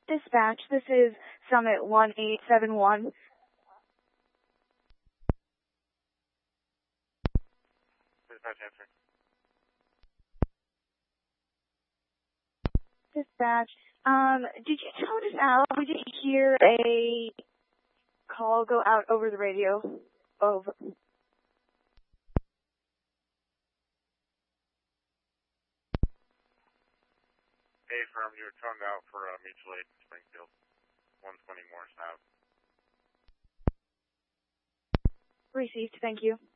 Dispatch, this is Summit 1871. Dispatch answer. Dispatch, did you notice, Al, we didn't hear a call go out over the radio? Over. Hey, firm, you were toned out for mutual aid in Springfield, 120 Morris Ave. Received, thank you.